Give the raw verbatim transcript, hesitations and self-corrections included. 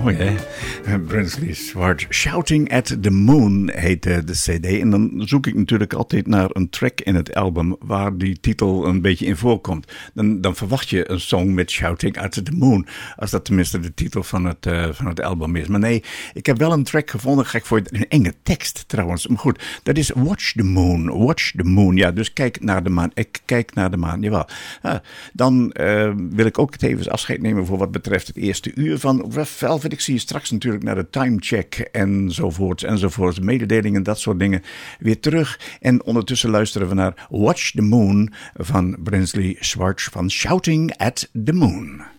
Mooi hè? Brinsley Schwarz, Shouting at the Moon heet de cd. En dan zoek ik natuurlijk altijd naar een track in het album waar die titel een beetje in voorkomt. Dan, dan verwacht je een song met Shouting at the Moon. Als dat tenminste de titel van het, uh, van het album is. Maar nee, ik heb wel een track gevonden. Ga ik voor een enge tekst trouwens. Maar goed, dat is Watch the Moon. Watch the Moon. Ja, dus kijk naar de maan. Ik kijk naar de maan, jawel. Uh, dan uh, wil ik ook tevens afscheid nemen voor wat betreft het eerste uur van Rough Velvet. Ik zie je straks natuurlijk naar de timecheck enzovoorts enzovoorts. Mededelingen, dat soort dingen weer terug. En ondertussen luisteren we naar Watch the Moon van Brinsley Schwarz van Shouting at the Moon.